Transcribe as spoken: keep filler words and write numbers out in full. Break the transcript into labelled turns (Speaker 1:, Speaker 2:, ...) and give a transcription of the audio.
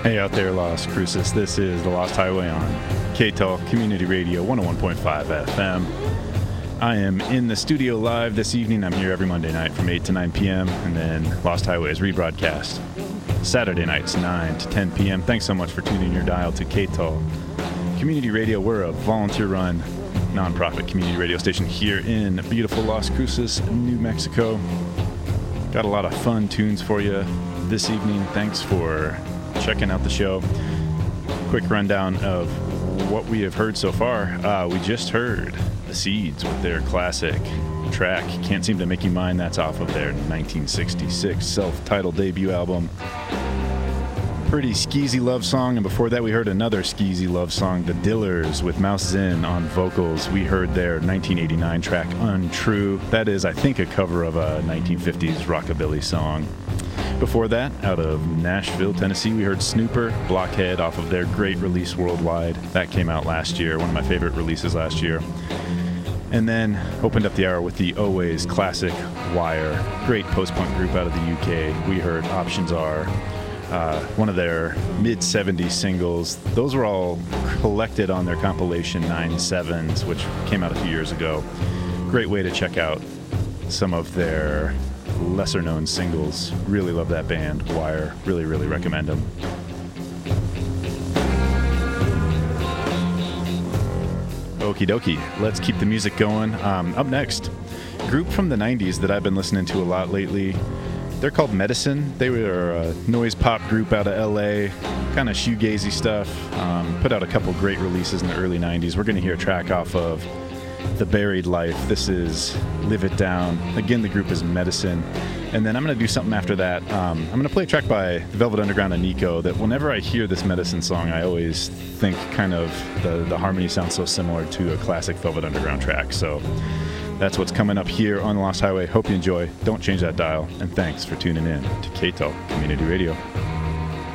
Speaker 1: Hey out there, Las Cruces. This is The Lost Highway on K T O Community Radio one oh one point five F M. I am in the studio live this evening. I'm here every Monday night from eight to nine p.m. and then Lost Highway is rebroadcast Saturday nights nine to ten p.m. Thanks so much for tuning your dial to K T O Community Radio. We're a volunteer-run, nonprofit community radio station here in beautiful Las Cruces, New Mexico. Got a lot of fun tunes for you this evening. Thanks for checking out the show. Quick rundown of what we have heard so far. Uh, we just heard The Seeds with their classic track, Can't Seem to Make You Mine. That's off of their nineteen sixty-six self-titled debut album. Pretty skeezy love song. And before that, we heard another skeezy love song, The Dillers with Mouse Zinn on vocals. We heard their nineteen eighty-nine track, Untrue. That is, I think, a cover of a nineteen fifties rockabilly song. Before that, out of Nashville, Tennessee, we heard Snooper, Blockhead, off of their great release Worldwide. That came out last year, one of my favorite releases last year. And then opened up the hour with the always classic Wire, great post-punk group out of the U K. We heard Options Are, uh, one of their mid-seventies singles. Those were all collected on their compilation Nine Sevens, which came out a few years ago. Great way to check out some of their lesser-known singles. Really love that band, Wire. Really, really recommend them. Okie dokie. Let's keep the music going. Um, up next, group from the nineties that I've been listening to a lot lately. They're called Medicine. They were a noise pop group out of L A, kind of shoegazy stuff. Um, put out a couple great releases in the early nineties. We're going to hear a track off of The Buried Life. This is Live It Down. Again, the group is Medicine. And then I'm going to do something after that. Um, I'm going to play a track by the Velvet Underground and Nico that whenever I hear this Medicine song, I always think kind of the, the harmony sounds so similar to a classic Velvet Underground track. So that's what's coming up here on the Lost Highway. Hope you enjoy. Don't change that dial. And thanks for tuning in to K T O Community Radio.